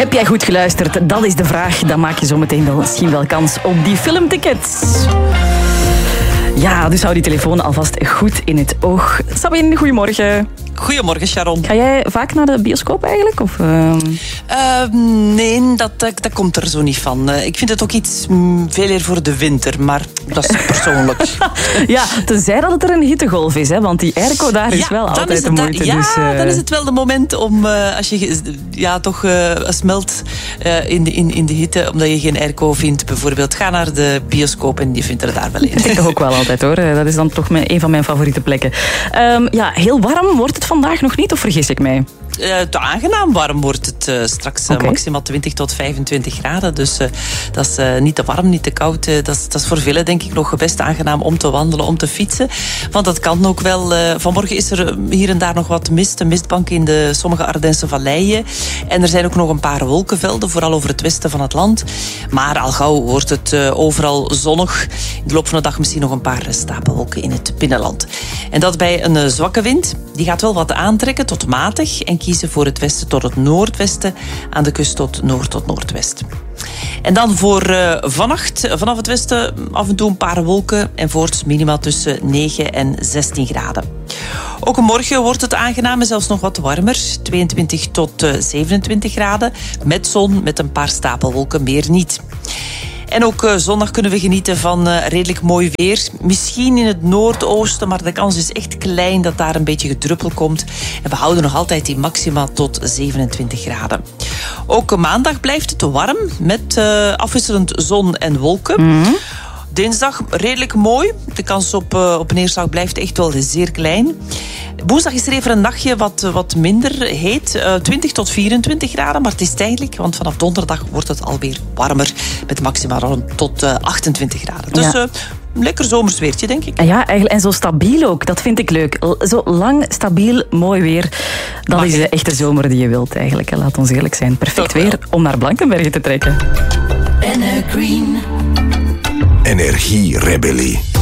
Heb jij goed geluisterd? Dat is de vraag. Dan maak je zometeen misschien wel kans op die filmtickets. Ja, dus hou die telefoon alvast goed in het oog. Sabine, goedemorgen. Goedemorgen, Sharon. Ga jij vaak naar de bioscoop eigenlijk? Of, Nee, dat komt er zo niet van. Ik vind het ook iets veel eer voor de winter, maar dat is persoonlijk. Ja, tenzij dat het er een hittegolf is, hè? Want die airco daar is wel altijd de moeite. Dan is het wel de moment om, als je toch smelt in de hitte, omdat je geen airco vindt, bijvoorbeeld, ga naar de bioscoop en je vindt er daar wel in. Dat vind ik ook wel altijd, hoor. Dat is dan toch een van mijn favoriete plekken. Heel warm wordt het vandaag nog niet, of vergis ik mij? Te aangenaam warm wordt het straks. Maximaal 20 tot 25 graden. Dus dat is niet te warm, niet te koud. Dat is voor velen denk ik nog best aangenaam om te wandelen, om te fietsen. Want dat kan ook wel. Vanmorgen is er hier en daar nog wat mist. Een mistbank in de sommige Ardense valleien. En er zijn ook nog een paar wolkenvelden, vooral over het westen van het land. Maar al gauw wordt het overal zonnig. In de loop van de dag misschien nog een paar stapelwolken in het binnenland. En dat bij een zwakke wind. Die gaat wel wat aantrekken tot matig en kiezen voor het westen tot het noordwesten, aan de kust tot noordwest. En dan voor vannacht, vanaf het westen af en toe een paar wolken en voorts minimaal tussen 9 en 16 graden. Ook morgen wordt het aangenaam en zelfs nog wat warmer, 22 tot 27 graden, met zon, met een paar stapelwolken, meer niet. En ook zondag kunnen we genieten van redelijk mooi weer. Misschien in het noordoosten, maar de kans is echt klein dat daar een beetje gedruppel komt. En we houden nog altijd die maxima tot 27 graden. Ook maandag blijft het warm, met afwisselend zon en wolken. Mm-hmm. Dinsdag redelijk mooi. De kans op neerslag blijft echt wel zeer klein. Woensdag is er even een nachtje wat minder heet. 20 tot 24 graden, maar het is tijdelijk. Want vanaf donderdag wordt het alweer warmer. Met maximaal rond tot 28 graden. Dus een lekker zomersweertje, denk ik. Ja, eigenlijk. En zo stabiel ook. Dat vind ik leuk. Zo lang, stabiel, mooi weer. Dat is de echte zomer die je wilt eigenlijk. Laat ons eerlijk zijn. Perfect weer om naar Blankenberge te trekken. Energierebellie.